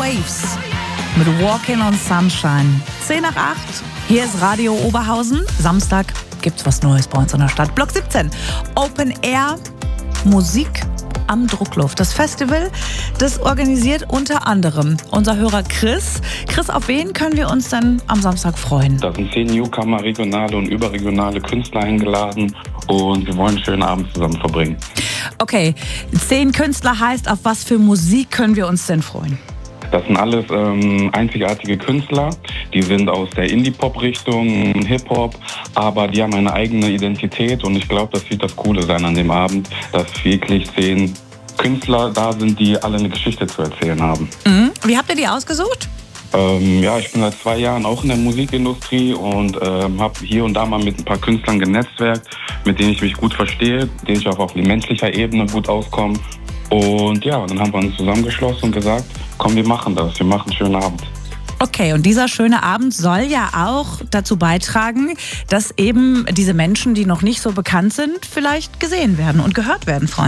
Waves mit Walking on Sunshine. 10 nach 8. Hier ist Radio Oberhausen. Samstag gibt's was Neues bei uns in der Stadt. Block 17. Open Air Musik am Druckluft. Das Festival, das organisiert unter anderem unser Hörer Chris. Chris, auf wen können wir uns denn am Samstag freuen? Da sind 10 Newcomer, regionale und überregionale Künstler eingeladen und wir wollen einen schönen Abend zusammen verbringen. Okay, 10 Künstler heißt, auf was für Musik können wir uns denn freuen? Das sind alles einzigartige Künstler, die sind aus der Indie-Pop-Richtung, Hip-Hop, aber die haben eine eigene Identität und ich glaube, das wird das Coole sein an dem Abend, dass wirklich 10 Künstler da sind, die alle eine Geschichte zu erzählen haben. Mhm. Wie habt ihr die ausgesucht? Ja, ich bin seit 2 Jahren auch in der Musikindustrie und habe hier und da mal mit ein paar Künstlern genetzwerkt, mit denen ich mich gut verstehe, mit denen ich auch auf menschlicher Ebene gut auskomme. Und ja, dann haben wir uns zusammengeschlossen und gesagt, komm, wir machen das, wir machen einen schönen Abend. Okay, und dieser schöne Abend soll ja auch dazu beitragen, dass eben diese Menschen, die noch nicht so bekannt sind, vielleicht gesehen werden und gehört werden, Freunde.